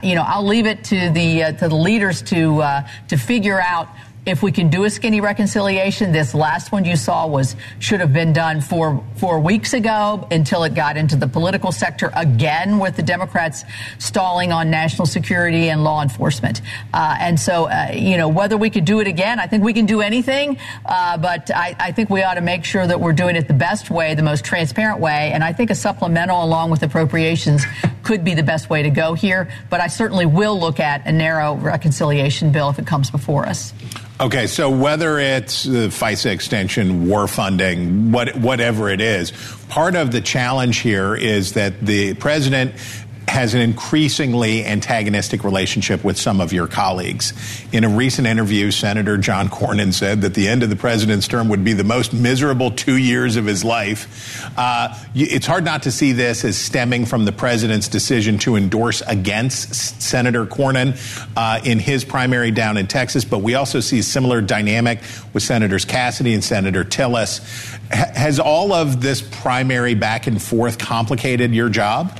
I'll leave it to the leaders to figure out if we can do a skinny reconciliation. This last one you saw should have been done 4 weeks ago until it got into the political sector again with the Democrats stalling on national security and law enforcement. And so, whether we could do it again, I think we can do anything. But I think we ought to make sure that we're doing it the best way, the most transparent way. And I think a supplemental along with appropriations could be the best way to go here. But I certainly will look at a narrow reconciliation bill if it comes before us. Okay, so whether it's the FISA extension, war funding, whatever it is, part of the challenge here is that the president has an increasingly antagonistic relationship with some of your colleagues. In a recent interview, Senator John Cornyn said that the end of the president's term would be the most miserable 2 years of his life. It's hard not to see this as stemming from the president's decision to endorse against Senator Cornyn in his primary down in Texas, but we also see a similar dynamic with Senators Cassidy and Senator Tillis. Has all of this primary back and forth complicated your job?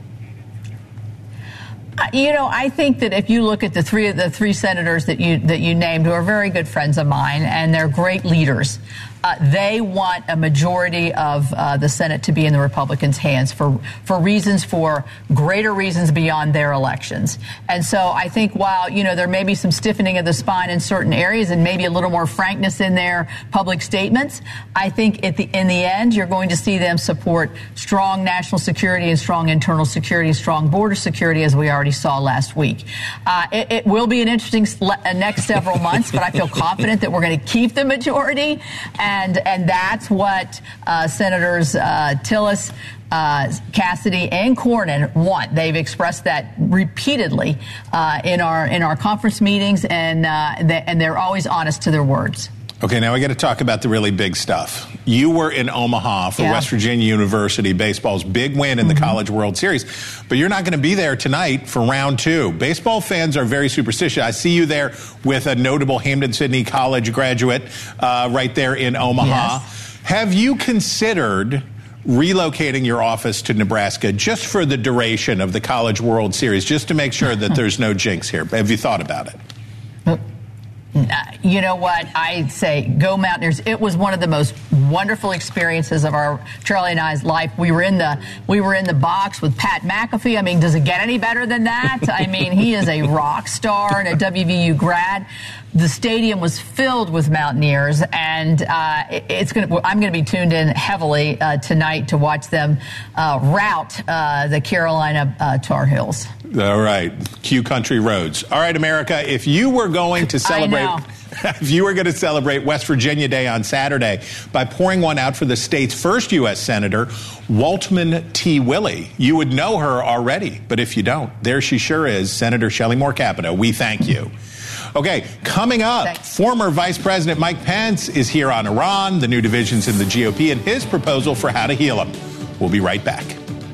I think that if you look at the three senators that you named, who are very good friends of mine, and they're great leaders, they want a majority of the Senate to be in the Republicans' hands for greater reasons beyond their elections. And so I think while, there may be some stiffening of the spine in certain areas and maybe a little more frankness in their public statements, I think in the end, you're going to see them support strong national security and strong internal security, strong border security, as we already saw last week. It will be an interesting next several months, but I feel confident that we're going to keep the majority. And that's what Senators Tillis, Cassidy, and Cornyn want. They've expressed that repeatedly in our conference meetings, and they're always honest to their words. Okay, now we got to talk about the really big stuff. You were in Omaha for West Virginia University baseball's big win in the College World Series, but you're not going to be there tonight for round 2. Baseball fans are very superstitious. I see you there with a notable Hampden-Sydney College graduate right there in Omaha. Yes. Have you considered relocating your office to Nebraska just for the duration of the College World Series, just to make sure that there's no jinx here? Have you thought about it? You know what? I say go Mountaineers. It was one of the most wonderful experiences of Charlie and I's life. We were in the box with Pat McAfee. I mean, does it get any better than that? I mean, he is a rock star and a WVU grad. The stadium was filled with Mountaineers, and I'm going to be tuned in heavily tonight to watch them rout the Carolina Tar Heels. All right. Cue Country Roads. All right, America, if you were going to celebrate West Virginia Day on Saturday by pouring one out for the state's first U.S. Senator, Waltman T. Willie, you would know her already. But if you don't, there she sure is, Senator Shelley Moore Capito. We thank you. Okay, coming up, Thanks. Former Vice President Mike Pence is here on Iran, the new divisions in the GOP, and his proposal for how to heal them. We'll be right back.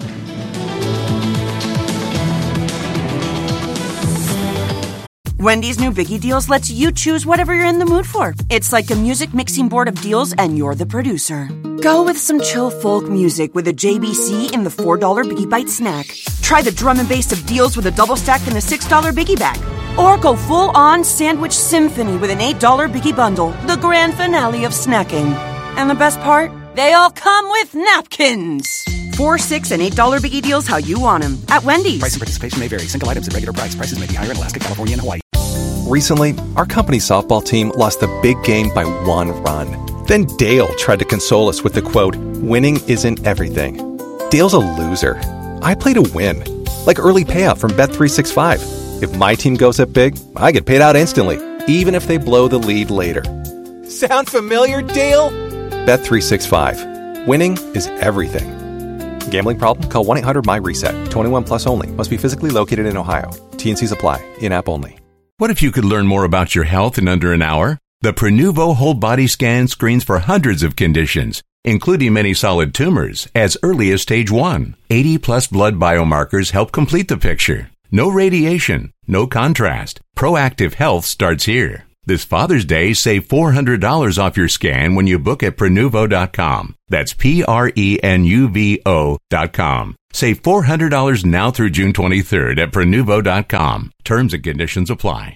Wendy's new Biggie Deals lets you choose whatever you're in the mood for. It's like a music mixing board of deals, and you're the producer. Go with some chill folk music with a JBC in the $4 Biggie Bite snack. Try the drum and bass of deals with a double stack in the $6 Biggie Bag. Or go full-on sandwich symphony with an $8 Biggie Bundle, the grand finale of snacking. And the best part? They all come with napkins. $4, $6, and $8 Biggie Deals how you want them at Wendy's. Price and participation may vary. Single items at regular price. Prices may be higher in Alaska, California, and Hawaii. Recently, our company's softball team lost the big game by 1 run. Then Dale tried to console us with the quote, "Winning isn't everything." Dale's a loser. I play to win. Like early payout from Bet365. If my team goes up big, I get paid out instantly, even if they blow the lead later. Sound familiar, Dale? Bet365. Winning is everything. Gambling problem? Call 1-800-MY-RESET. 21 plus only. Must be physically located in Ohio. T&Cs apply. In-app only. What if you could learn more about your health in under an hour? The Prenuvo Whole Body Scan screens for hundreds of conditions, including many solid tumors, as early as stage 1. 80-plus blood biomarkers help complete the picture. No radiation, no contrast. Proactive health starts here. This Father's Day, save $400 off your scan when you book at Prenuvo.com. That's Prenuvo.com. Save $400 now through June 23rd at Prenuvo.com. Terms and conditions apply.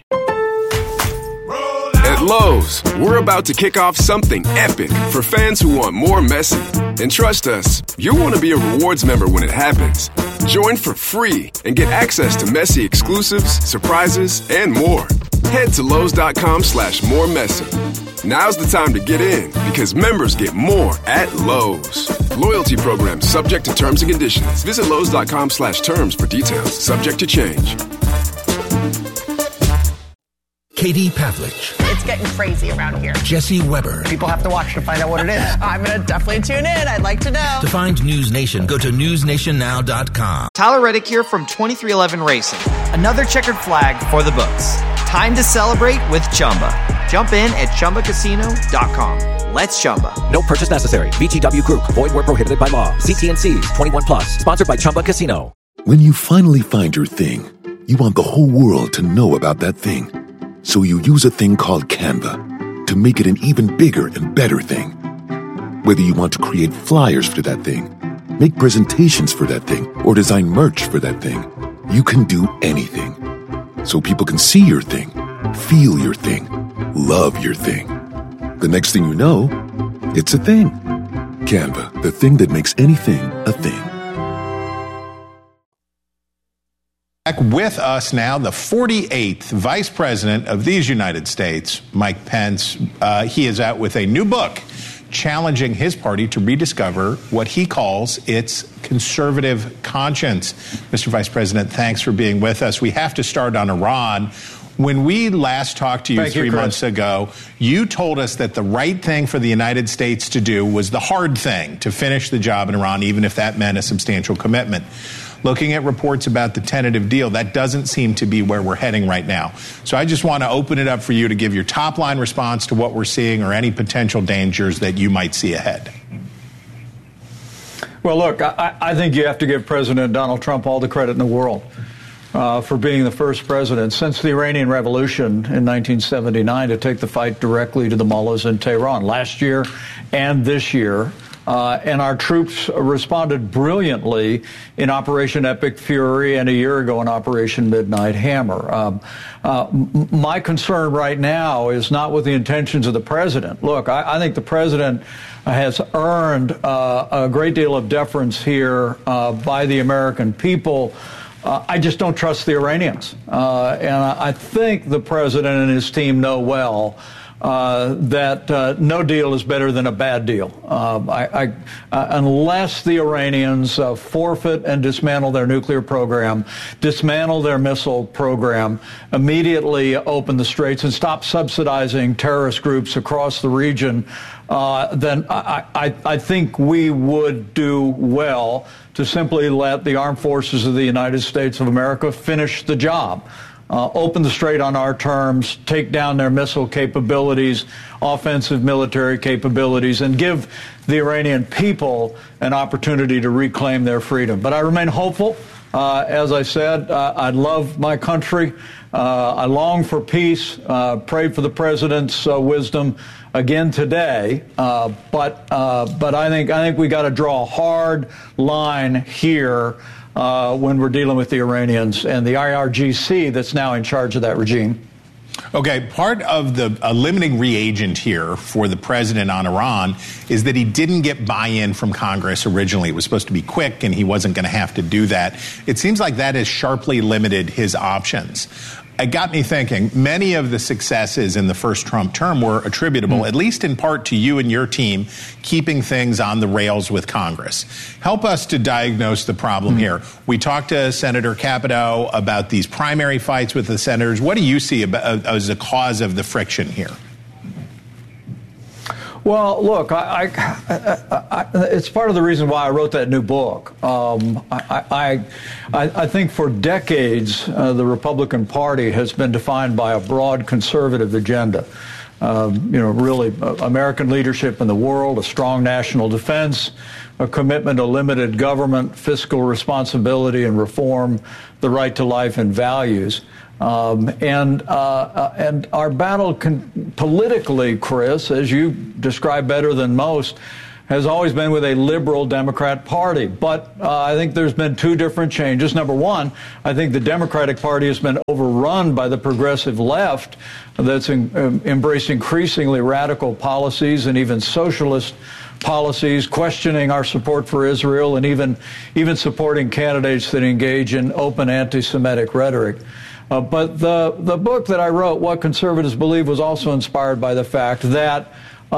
At Lowe's, we're about to kick off something epic for fans who want more Messi. And trust us, you'll want to be a rewards member when it happens. Join for free and get access to Messi exclusives, surprises, and more. Head to Lowe's.com/more Messi. Now's the time to get in because members get more at Lowe's. Loyalty program subject to terms and conditions. Visit Lowe's.com/terms for details. Subject to change. Katie Pavlich. It's getting crazy around here. Jesse Weber. People have to watch to find out what it is. I'm going to definitely tune in. I'd like to know. To find News Nation, go to newsnationnow.com. Tyler Reddick here from 2311 Racing. Another checkered flag for the books. Time to celebrate with Chumba. Jump in at ChumbaCasino.com. Let's Chumba. No purchase necessary. VGW Group. Void where prohibited by law. See T&Cs. 21 plus. Sponsored by Chumba Casino. When you finally find your thing, you want the whole world to know about that thing. So you use a thing called Canva to make it an even bigger and better thing. Whether you want to create flyers for that thing, make presentations for that thing, or design merch for that thing, you can do anything. So people can see your thing, feel your thing, love your thing. The next thing you know, it's a thing. Canva, the thing that makes anything a thing. Back with us now, the 48th Vice President of these United States, Mike Pence. He is out with a new book challenging his party to rediscover what he calls its conservative conscience. Mr. Vice President, thanks for being with us. We have to start on Iran. When we last talked to you 3 months ago, you told us that the right thing for the United States to do was the hard thing, to finish the job in Iran, even if that meant a substantial commitment. Looking at reports about the tentative deal, that doesn't seem to be where we're heading right now. So I just want to open it up for you to give your top-line response to what we're seeing or any potential dangers that you might see ahead. Well, look, I think you have to give President Donald Trump all the credit in the world for being the first president since the Iranian Revolution in 1979 to take the fight directly to the mullahs in Tehran last year and this year. And our troops responded brilliantly in Operation Epic Fury and a year ago in Operation Midnight Hammer. My concern right now is not with the intentions of the president. Look, I think the president has earned a great deal of deference here by the American people. I just don't trust the Iranians. And I think the president and his team know well that no deal is better than a bad deal. Unless the Iranians forfeit and dismantle their nuclear program, dismantle their missile program, immediately open the straits and stop subsidizing terrorist groups across the region, then I think we would do well to simply let the armed forces of the United States of America finish the job. Open the strait on our terms, take down their missile capabilities, offensive military capabilities, and give the Iranian people an opportunity to reclaim their freedom. But I remain hopeful. As I said, I love my country. I long for peace. Prayed for the president's wisdom again today. But I think we got to draw a hard line here when we're dealing with the Iranians and the IRGC that's now in charge of that regime. Okay, part of the limiting reagent here for the president on Iran is that he didn't get buy-in from Congress originally. It was supposed to be quick, and he wasn't going to have to do that. It seems like that has sharply limited his options. It got me thinking, many of the successes in the first Trump term were attributable, at least in part, to you and your team keeping things on the rails with Congress. Help us to diagnose the problem here. We talked to Senator Capito about these primary fights with the senators. What do you see as the cause of the friction here? Well, look, it's part of the reason why I wrote that new book. I think for decades, the Republican Party has been defined by a broad conservative agenda. Really American leadership in the world, a strong national defense, a commitment to limited government, fiscal responsibility and reform, the right to life and values. And our battle politically, Chris, as you describe better than most, has always been with a liberal Democrat Party. But I think there's been two different changes. Number one, I think the Democratic Party has been overrun by the progressive left that's embraced increasingly radical policies and even socialist policies, questioning our support for Israel and even supporting candidates that engage in open anti-Semitic rhetoric. But the book that I wrote, What Conservatives Believe, was also inspired by the fact that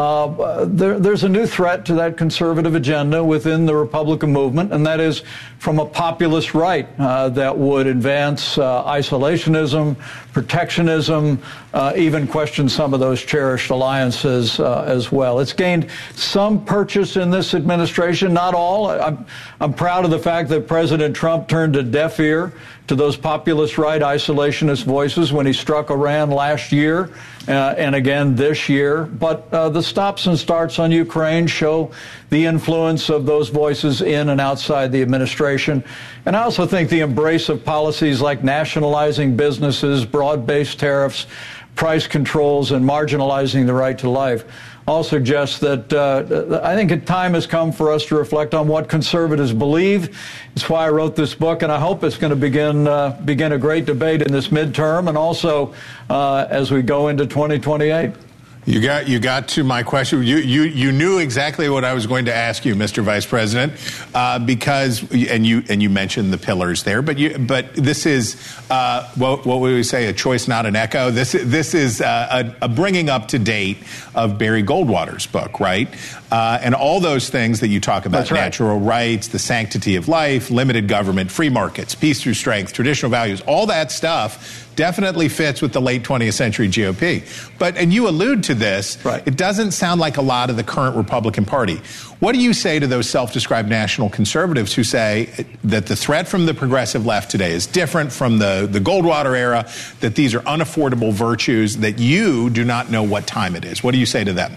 there's a new threat to that conservative agenda within the Republican movement, and that is from a populist right that would advance isolationism, protectionism, even question some of those cherished alliances as well. It's gained some purchase in this administration, not all. I'm proud of the fact that President Trump turned a deaf ear to those populist right isolationist voices when he struck Iran last year and again this year. But the stops and starts on Ukraine show the influence of those voices in and outside the administration. And I also think the embrace of policies like nationalizing businesses, broad-based tariffs, price controls, and marginalizing the right to life all suggest that I think a time has come for us to reflect on what conservatives believe. It's why I wrote this book, and I hope it's going to begin a great debate in this midterm and also as we go into 2028. You got to my question. You knew exactly what I was going to ask you, Mr. Vice President, because you mentioned the pillars there, but this is what would we say, a choice, not an echo. This is a bringing up to date of Barry Goldwater's book, right? And all those things that you talk about: That's right. Natural rights, the sanctity of life, limited government, free markets, peace through strength, traditional values, all that stuff definitely fits with the late 20th century GOP. And you allude to this, right. It doesn't sound like a lot of the current Republican Party. What do you say to those self-described national conservatives who say that the threat from the progressive left today is different from the Goldwater era, that these are unaffordable virtues, that you do not know what time it is? What do you say to them?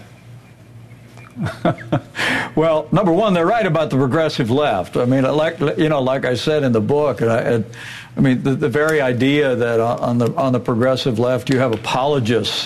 Well, number one, they're right about the progressive left. I mean, like I said in the book, the very idea that on the progressive left you have apologists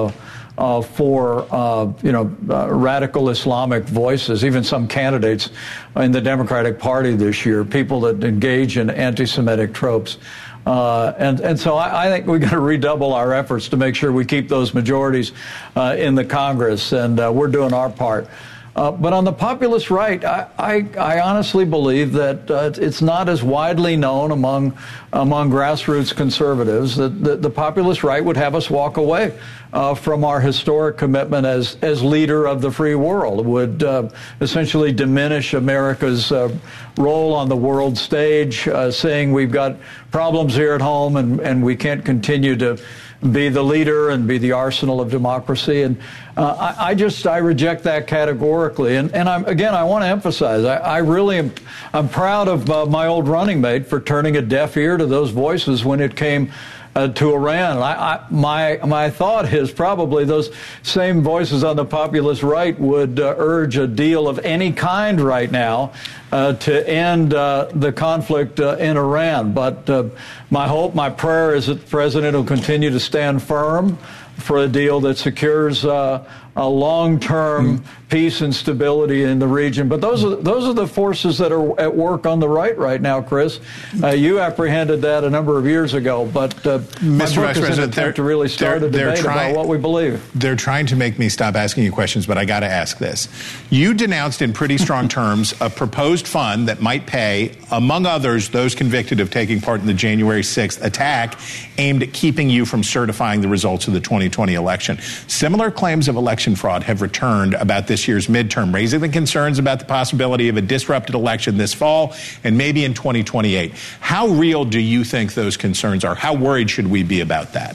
for radical Islamic voices, even some candidates in the Democratic Party this year, people that engage in anti-Semitic tropes. And so I think we've got to redouble our efforts to make sure we keep those majorities in the Congress, and we're doing our part. But on the populist right, I honestly believe that it's not as widely known among grassroots conservatives that the populist right would have us walk away from our historic commitment as leader of the free world. It would essentially diminish America's role on the world stage, saying we've got problems here at home and we can't continue to be the leader and be the arsenal of democracy. And I reject that categorically. And I want to emphasize, I'm proud of my old running mate for turning a deaf ear to those voices when it came to Iran. My thought is probably those same voices on the populist right would urge a deal of any kind right now to end the conflict in Iran. But my hope, my prayer is that the president will continue to stand firm for a deal that secures a long-term peace and stability in the region. But those are the forces that are at work on the right now, Chris. You apprehended that a number of years ago, but Mr. Vice President, attempt to really start a debate about what we believe. They're trying to make me stop asking you questions, but I got to ask this. You denounced in pretty strong terms a proposed fund that might pay, among others, those convicted of taking part in the January 6th attack aimed at keeping you from certifying the results of the 2020 election. Similar claims of election fraud have returned about this year's midterm, raising the concerns about the possibility of a disrupted election this fall and maybe in 2028. How real do you think those concerns are? How worried should we be about that?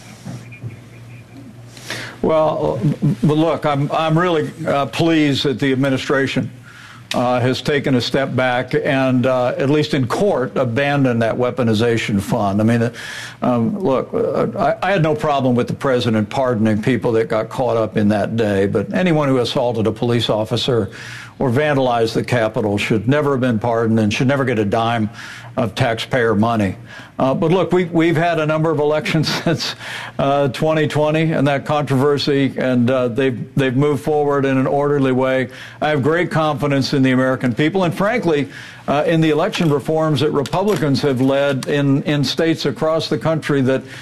Well, look, I'm really pleased that the administration has taken a step back and, at least in court, abandoned that weaponization fund. I mean, look, I had no problem with the president pardoning people that got caught up in that day, but anyone who assaulted a police officer or vandalized the Capitol should never have been pardoned and should never get a dime of taxpayer money. But look, we've had a number of elections since 2020 and that controversy, and they've moved forward in an orderly way. I have great confidence in the American people, and frankly, in the election reforms that Republicans have led in states across the country that